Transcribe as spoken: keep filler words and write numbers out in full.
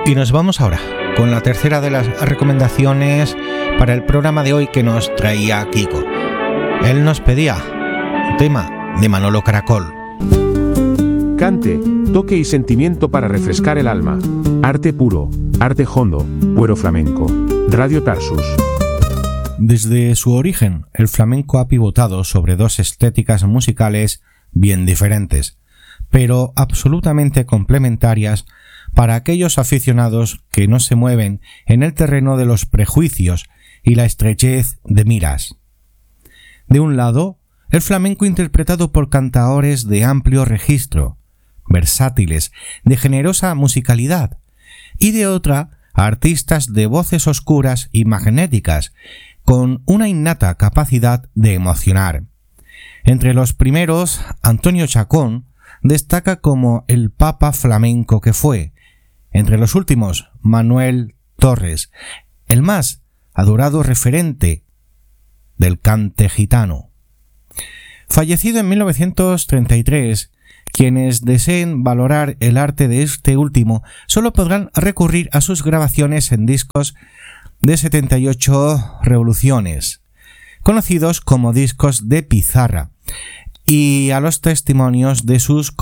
Y nos vamos ahora con la tercera de las recomendaciones para el programa de hoy que nos traía Kiko. Él nos pedía un tema de Manolo Caracol. Cante, toque y sentimiento para refrescar el alma. Arte puro, arte hondo, puero flamenco. Radio Tarsus. Desde su origen, el flamenco ha pivotado sobre dos estéticas musicales bien diferentes, pero absolutamente complementarias para aquellos aficionados que no se mueven en el terreno de los prejuicios y la estrechez de miras. De un lado, el flamenco interpretado por cantaores de amplio registro, versátiles, de generosa musicalidad, y de otra, artistas de voces oscuras y magnéticas, con una innata capacidad de emocionar. Entre los primeros, Antonio Chacón destaca como el papa flamenco que fue. Entre los últimos, Manuel Torres, el más adorado referente del cante gitano. Fallecido en mil novecientos treinta y tres, quienes deseen valorar el arte de este último solo podrán recurrir a sus grabaciones en discos de setenta y ocho revoluciones, conocidos como discos de pizarra, y a los testimonios de sus